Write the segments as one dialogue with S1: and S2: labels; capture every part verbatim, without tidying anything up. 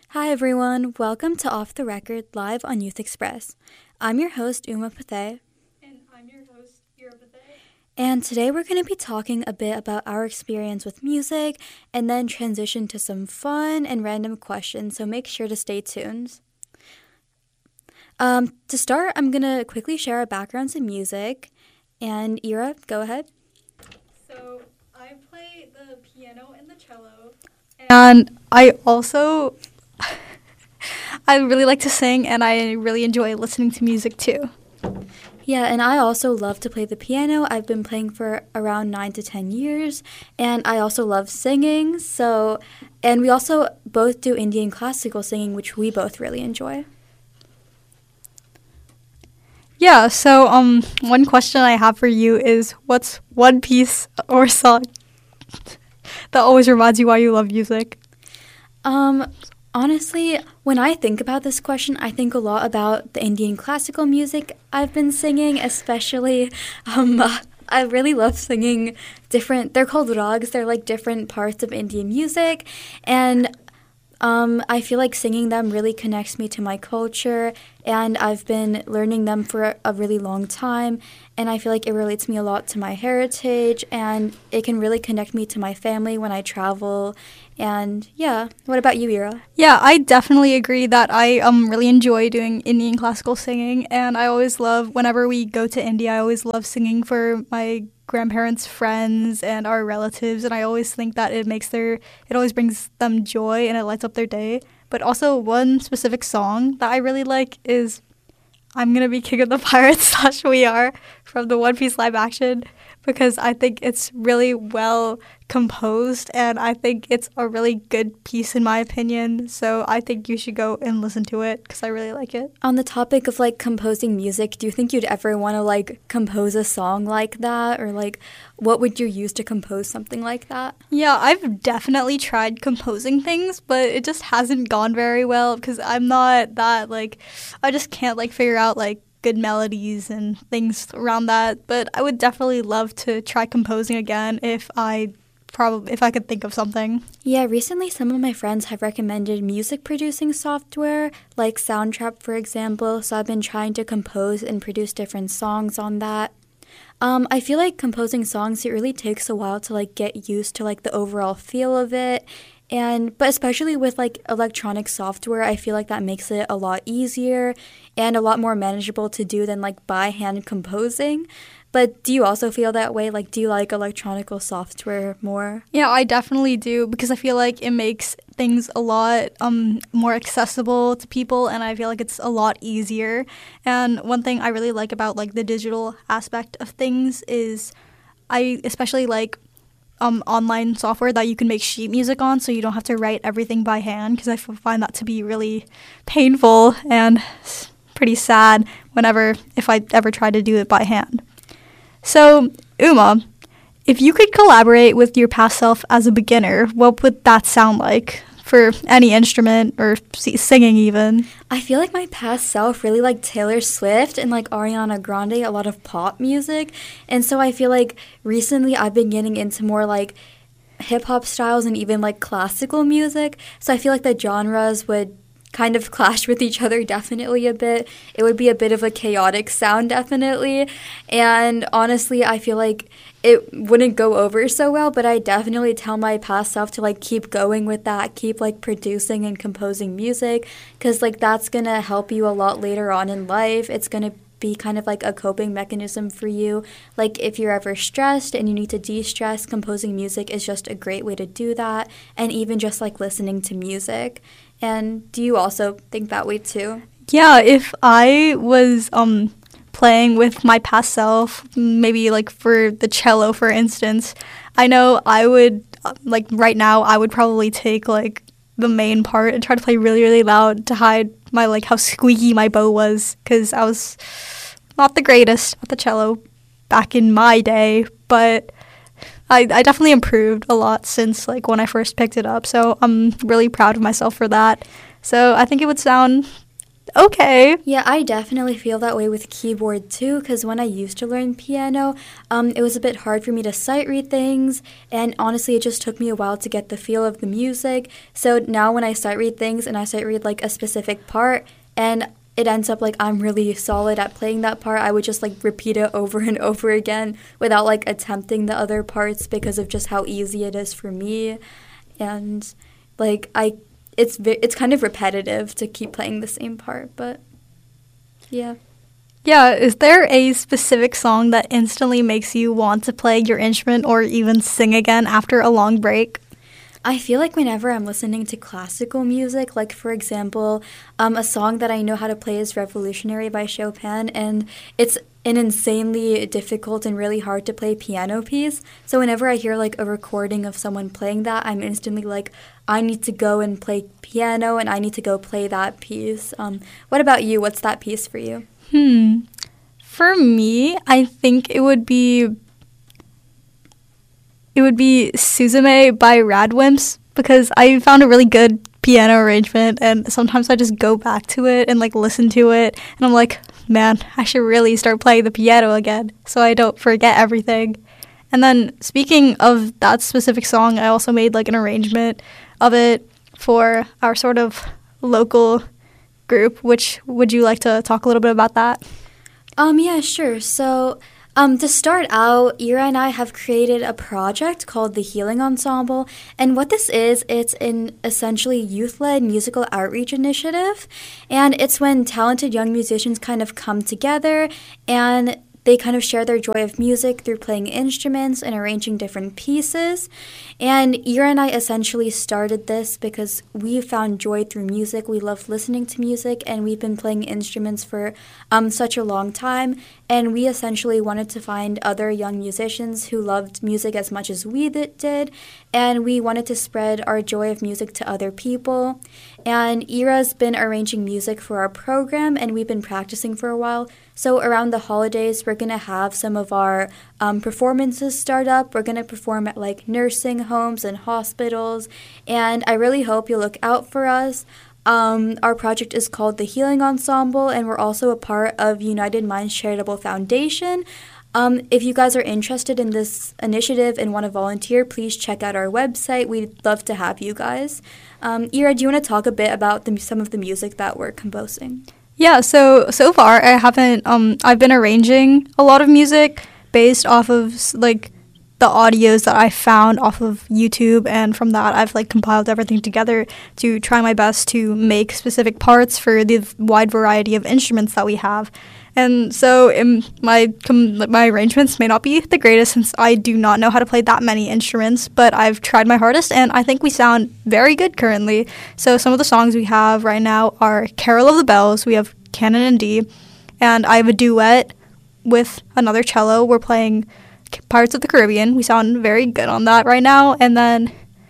S1: Hi everyone, welcome to Off the Record live on Youth Express. I'm your host Uma Pathe.
S2: And I'm your host, Ira Pathe.
S1: And today we're going to be talking a bit about our experience with music and then transition to some fun and random questions, so make sure to stay tuned. Um, to start, I'm going to quickly share our backgrounds in music. And Ira, go ahead.
S2: So I play the piano and the cello. And I also, I really like to sing and I really enjoy listening to music too.
S1: Yeah, and I also love to play the piano. I've been playing for around nine to ten years, and I also love singing. So, and we also both do Indian classical singing, which we both really enjoy.
S2: Yeah, so um, one question I have for you is, what's one piece or song that always reminds you why you love music?
S1: Um, honestly, when I think about this question, I think a lot about the Indian classical music I've been singing, especially, um, I really love singing different, they're called rags, they're like different parts of Indian music, and Um, I feel like singing them really connects me to my culture, and I've been learning them for a really long time, and I feel like it relates me a lot to my heritage, and it can really connect me to my family when I travel. And yeah, what about you, Ira?
S2: Yeah, I definitely agree that I um really enjoy doing Indian classical singing, and I always love, whenever we go to India, I always love singing for my grandparents' friends and our relatives, and I always think that it makes their, it always brings them joy and it lights up their day. But also one specific song that I really like is I'm Gonna Be King of the Pirates slash We Are from the One Piece live action, because I think it's really well composed and I think it's a really good piece in my opinion. So I think you should go and listen to it because I really like it.
S1: On the topic of like composing music, do you think you'd ever want to like compose a song like that, or like what would you use to compose something like that?
S2: Yeah, I've definitely tried composing things, but it just hasn't gone very well because I'm not that like, I just can't like figure out like good melodies and things around that. But I would definitely love to try composing again if I probably if I could think of something.
S1: Yeah, recently some of my friends have recommended music producing software, like Soundtrap, for example, so I've been trying to compose and produce different songs on that. Um, I feel like composing songs, it really takes a while to like get used to like the overall feel of it. And but especially with like electronic software, I feel like that makes it a lot easier and a lot more manageable to do than like by hand composing. But do you also feel that way? Like, do you like electronical software more?
S2: Yeah, I definitely do because I feel like it makes things a lot um, more accessible to people, and I feel like it's a lot easier. And one thing I really like about like the digital aspect of things is I especially like um, online software that you can make sheet music on, so you don't have to write everything by hand, because I f- find that to be really painful and pretty sad whenever if I ever try to do it by hand. So, Uma, if you could collaborate with your past self as a beginner, what would that sound like for any instrument or s- singing even?
S1: I feel like my past self really liked Taylor Swift and like Ariana Grande, a lot of pop music. And so I feel like recently I've been getting into more like hip hop styles and even like classical music. So I feel like the genres would kind of clash with each other definitely a bit. It would be a bit of a chaotic sound definitely. And honestly, I feel like it wouldn't go over so well, but I definitely tell my past self to like keep going with that, keep like producing and composing music, because like that's going to help you a lot later on in life. It's going to be kind of like a coping mechanism for you. Like if you're ever stressed and you need to de-stress, composing music is just a great way to do that. And even just like listening to music. And do you also think that way too?
S2: Yeah, if I was um playing with my past self, maybe like for the cello, for instance, I know I would, uh, like right now, I would probably take like the main part and try to play really, really loud to hide my, like how squeaky my bow was, because I was not the greatest at the cello back in my day, but I, I definitely improved a lot since like when I first picked it up, so I'm really proud of myself for that. So I think it would sound Okay.
S1: Yeah, I definitely feel that way with keyboard too, because when I used to learn piano, um, it was a bit hard for me to sight read things, and honestly, it just took me a while to get the feel of the music. So now when I sight read things and I sight read like a specific part, and it ends up like I'm really solid at playing that part, I would just like repeat it over and over again without like attempting the other parts because of just how easy it is for me. And like I it's ve- it's kind of repetitive to keep playing the same part, but yeah.
S2: Yeah, is there a specific song that instantly makes you want to play your instrument or even sing again after a long break?
S1: I feel like whenever I'm listening to classical music, like for example, um, a song that I know how to play is Revolutionary by Chopin, and it's an insanely difficult and really hard to play piano piece. So whenever I hear like a recording of someone playing that, I'm instantly like, I need to go and play piano and I need to go play that piece. Um, what about you? What's that piece for you?
S2: Hmm. For me, I think it would be it would be Suzume by Radwimps, because I found a really good piano arrangement, and sometimes I just go back to it and like listen to it, and I'm like, man, I should really start playing the piano again so I don't forget everything. And then speaking of that specific song, I also made like an arrangement of it for our sort of local group. Which would you like to talk a little bit about that?
S1: Um, yeah, sure. So, um, to start out, Ira and I have created a project called the Healing Ensemble, and what this is, it's an essentially youth-led musical outreach initiative, and it's when talented young musicians kind of come together and they kind of share their joy of music through playing instruments and arranging different pieces. And Ira and I essentially started this because we found joy through music. We love listening to music, and we've been playing instruments for um, such a long time. And we essentially wanted to find other young musicians who loved music as much as we did. And we wanted to spread our joy of music to other people. And Ira's been arranging music for our program, and we've been practicing for a while. So around the holidays, we're going to have some of our um, performances start up. We're going to perform at like nursing homes and hospitals, and I really hope you'll look out for us. Um, our project is called the Healing Ensemble, and we're also a part of United Minds Charitable Foundation. Um, if you guys are interested in this initiative and want to volunteer, please check out our website. We'd love to have you guys. Um, Ira, do you want to talk a bit about the, some of the music that we're composing?
S2: Yeah, so so far I haven't um I've been arranging a lot of music based off of like the audios that I found off of YouTube, and from that I've like compiled everything together to try my best to make specific parts for the wide variety of instruments that we have. And so in my com- my arrangements may not be the greatest since I do not know how to play that many instruments, but I've tried my hardest and I think we sound very good currently. So some of the songs we have right now are Carol of the Bells, we have Canon in D, and I have a duet with another cello. We're playing Pirates of the Caribbean. We sound very good on that right now. And then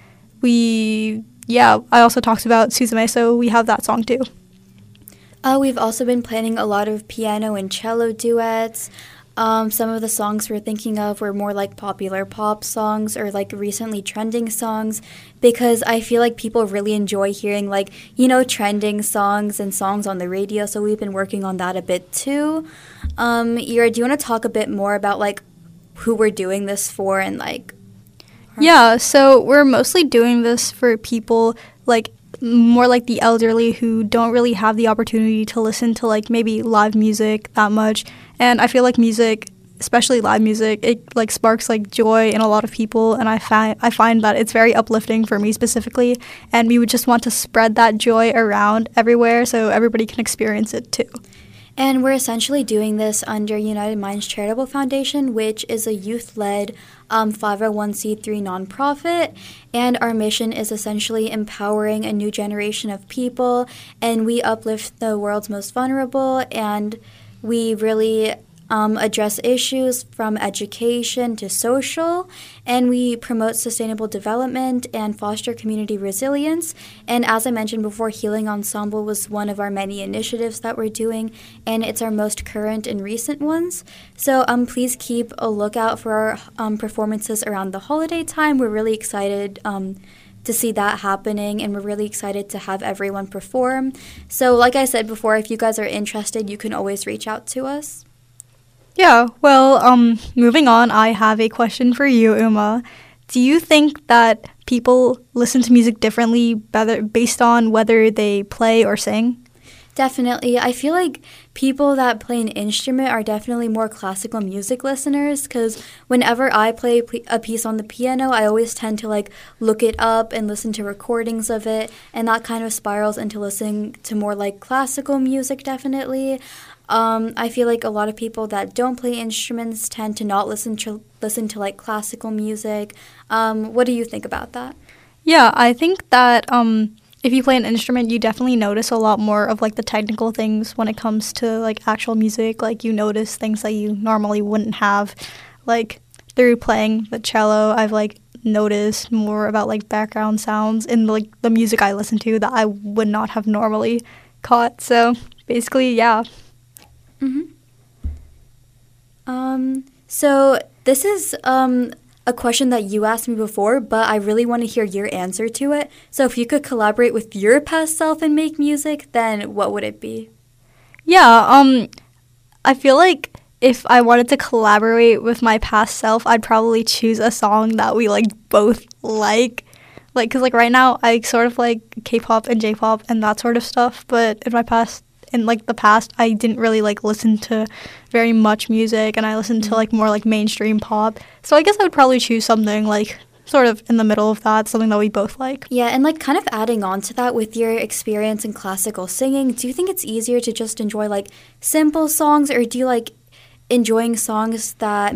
S2: we, yeah, I also talked about Suzume, so we have that song too.
S1: Uh, we've also been planning a lot of piano and cello duets. Um, some of the songs we're thinking of were more like popular pop songs or like recently trending songs, because I feel like people really enjoy hearing like, you know, trending songs and songs on the radio. So we've been working on that a bit too. Um, Ira, do you want to talk a bit more about like who we're doing this for and like...
S2: Yeah, so we're mostly doing this for people like more like the elderly who don't really have the opportunity to listen to like maybe live music that much. And I feel like music, especially live music, it like sparks like joy in a lot of people, and I find I find that it's very uplifting for me specifically, and we would just want to spread that joy around everywhere so everybody can experience it too.
S1: And we're essentially doing this under United Minds Charitable Foundation, which is a youth-led um, five oh one c three nonprofit. And our mission is essentially empowering a new generation of people. And we uplift the world's most vulnerable. And we really um, address issues from education to social. And we promote sustainable development and foster community resilience. And as I mentioned before, Healing Ensemble was one of our many initiatives that we're doing, and it's our most current and recent ones. So um, please keep a lookout for our um, performances around the holiday time. We're really excited um, to see that happening, and we're really excited to have everyone perform. So like I said before, if you guys are interested, you can always reach out to us.
S2: Yeah, well, um, moving on, I have a question for you, Uma. Do you think that people listen to music differently better based on whether they play or sing?
S1: Definitely. I feel like people that play an instrument are definitely more classical music listeners, because whenever I play a piece on the piano, I always tend to like look it up and listen to recordings of it, and that kind of spirals into listening to more like classical music, definitely. Um, I feel like a lot of people that don't play instruments tend to not listen to listen to like classical music. Um, what do you think about that?
S2: Yeah, I think that um, if you play an instrument, you definitely notice a lot more of like the technical things when it comes to like actual music. Like you notice things that you normally wouldn't have. Like through playing the cello, I've like noticed more about like background sounds in like the music I listen to that I would not have normally caught. So basically, yeah.
S1: Mm-hmm. Um, so this is um, a question that you asked me before, but I really want to hear your answer to it. So if you could collaborate with your past self and make music, then what would it be?
S2: Yeah, um, I feel like if I wanted to collaborate with my past self, I'd probably choose a song that we like both like. Like, cause like right now I sort of like K-pop and J-pop and that sort of stuff, but in my past in like the past I didn't really like listen to very much music, and I listened to like more like mainstream pop. So I guess I would probably choose something like sort of in the middle of that, something that we both like.
S1: Yeah, and like kind of adding on to that with your experience in classical singing, do you think it's easier to just enjoy like simple songs, or do you like enjoying songs that